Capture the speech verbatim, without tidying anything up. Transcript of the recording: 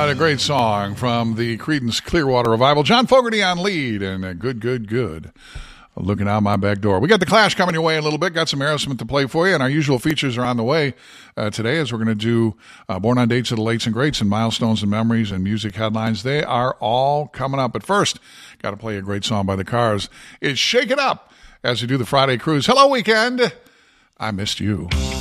right, a great song from the Creedence Clearwater Revival. John Fogerty on lead, and a good, good, good. Looking out my back door. We got the Clash coming your way in a little bit. Got some Aerosmith to play for you, and our usual features are on the way uh, today as we're going to do uh, Born on Dates of the Lates and Greats and Milestones and Memories and Music Headlines. They are all coming up. But first, got to play a great song by the Cars. It's Shake It Up as we do the Friday cruise. Hello, weekend. I missed you.